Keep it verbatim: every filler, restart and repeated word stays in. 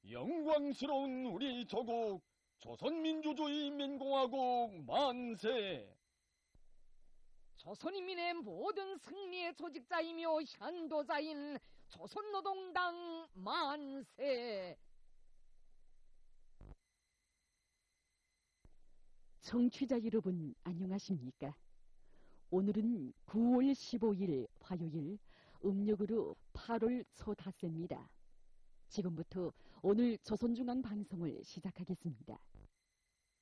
영광스러운 우리 조국 조선민주주의 민공화국 만세! 조선인민의 모든 승리의 조직자이며 현도자인 조선노동당 만세! 청취자 여러분 안녕하십니까? 오늘은 구월 십오일 화요일, 음력으로 팔월 초닷새입니다. 지금부터 오늘 조선중앙방송을 시작하겠습니다.